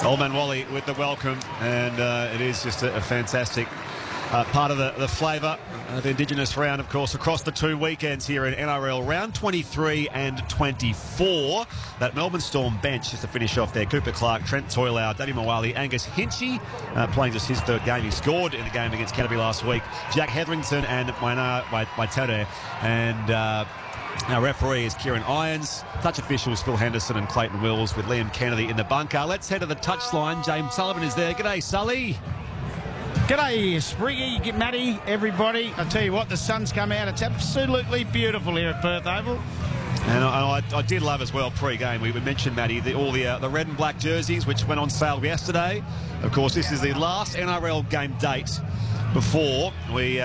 Old Man Wally with the welcome, and it is just a fantastic part of the flavour of the Indigenous round, of course, across the 2 weekends here in NRL round 23 and 24. That Melbourne Storm bench just to finish off there. Cooper Clark, Trent Toilau, Davey Moale, Angus Hinchy playing just his third game. He scored in the game against Canterbury last week. Jack Hetherington and Waitere, and our referee is Kieran Irons. Touch officials Phil Henderson and Clayton Wills with Liam Kennedy in the bunker. Let's head to the touchline. James Sullivan is there. G'day, Sully. G'day, Spriggy, Matty, everybody. I tell you what, the sun's come out. It's absolutely beautiful here at Perth Oval. And I did love as well pre-game. We mentioned, Matty, all the red and black jerseys which went on sale yesterday. Of course, this is the last NRL game date before we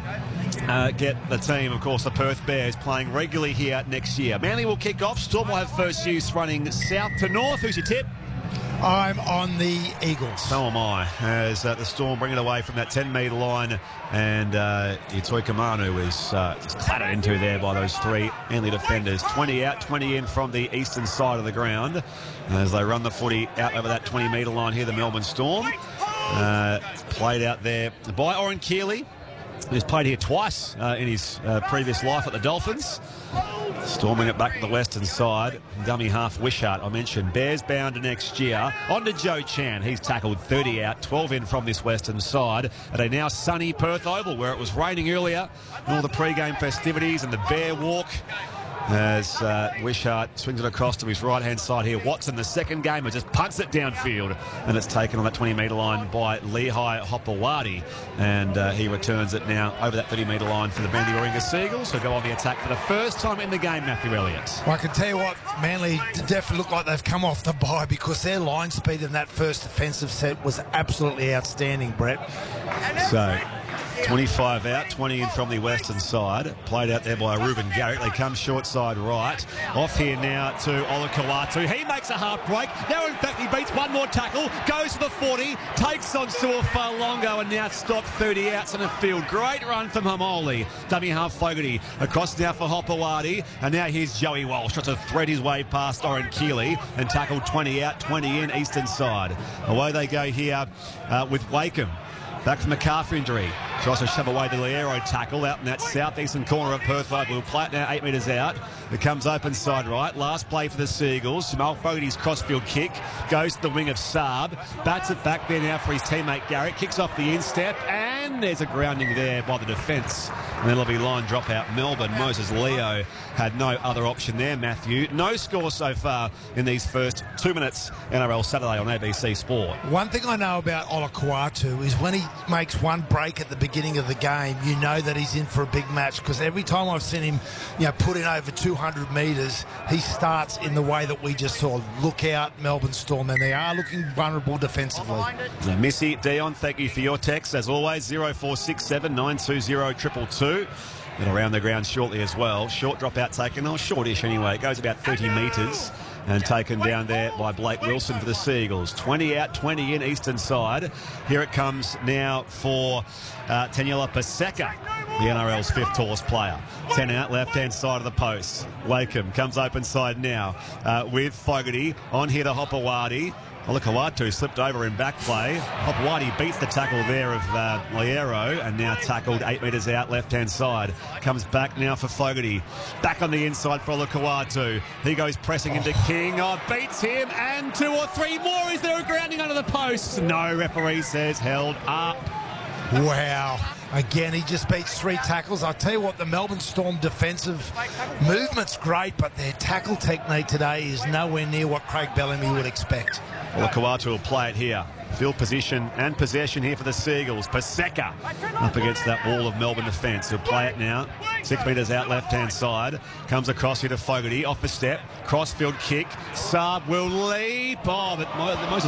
get the team, of course, the Perth Bears, playing regularly here next year. Manly will kick off. Storm will have first use running south to north. Who's your tip? I'm on the Eagles. So am I, as the Storm bring it away from that 10-metre line, and Itoi Kamanu is just clattered into there by those three Manly defenders. 20 out, 20 in from the eastern side of the ground as they run the footy out over that 20-metre line here, the Melbourne Storm. Played out there by Oren Keeley, who's played here twice in his previous life at the Dolphins. Storming it back to the western side. Dummy half Wishart, I mentioned. Bears bound to next year. On to Joe Chan. He's tackled 30 out, 12 in from this western side at a now sunny Perth Oval where it was raining earlier. And all the pre-game festivities and the Bear Walk as Wishart swings it across to his right-hand side here. Watson, the second gamer, just punts it downfield, and it's taken on that 20-metre line by Lehigh Hopewadi, and he returns it now over that 30-metre line for the Manly Warringah Seagulls, who go on the attack for the first time in the game, Matthew Elliott. Well, I can tell you what, Manly definitely look like they've come off the bye because their line speed in that first defensive set was absolutely outstanding, Brett. So 25 out, 20 in from the western side. Played out there by Ruben Garrick. They come short side right. Off here now to Olakau'atu. He makes a half break. Now, in fact, he beats one more tackle. Goes to the 40. Takes on Suafalongo and now stopped 30 outs in the field. Great run from Hamoli. Dummy half Fogarty. Across now for Hopewadi. And now here's Joey Walsh. Tries to thread his way past Oren Keeley and tackled 20 out, 20 in, eastern side. Away they go here with Wakeham. Back from a calf injury. Tries to shove away the Liero tackle out in that southeastern corner of Perth Oval. We'll play it now 8 metres out. It comes open side right. Last play for the Seagulls. Jamal Fogarty's crossfield kick. Goes to the wing of Saab. Bats it back there now for his teammate Garrett. Kicks off the instep. And there's a grounding there by the defence. And then it'll be line drop out Melbourne. Moses Leo had no other option there, Matthew. No score so far in these first 2 minutes NRL Saturday on ABC Sport. One thing I know about Olakau'atu is when he makes one break at the beginning of the game, you know that he's in for a big match, because every time I've seen him, put in over 200 metres, he starts in the way that we just saw. Look out, Melbourne Storm, and they are looking vulnerable defensively. Missy, Dion, thank you for your text. As always, 0467 920 222. And around the ground shortly as well. Short drop out taken, shortish anyway. It goes about 30 metres and taken down there by Blake Wilson for the Seagulls. 20 out, 20 in, eastern side. Here it comes now for Taniela Paseka, the NRL's fifth tallest player. 10 out, left-hand side of the post. Wakeham comes open side now with Fogarty. On here to Hopewadi. Olakau'atu slipped over in back play. Hopewadi beats the tackle there of Liero and now tackled 8 metres out left-hand side. Comes back now for Fogarty. Back on the inside for Olakau'atu. He goes pressing into King. Beats him, and 2 or 3 more. Is there a grounding under the post? No, referee says held up. Wow. Again, he just beats 3 tackles. I tell you what, the Melbourne Storm defensive movement's great, but their tackle technique today is nowhere near what Craig Bellamy would expect. Olakau'atu will play it here. Field position and possession here for the Seagulls. Paseka up against that wall of Melbourne defence. He'll play it now. 6 metres out left-hand side. Comes across here to Fogarty. Off the step. Crossfield kick. Saab will leap. But Moses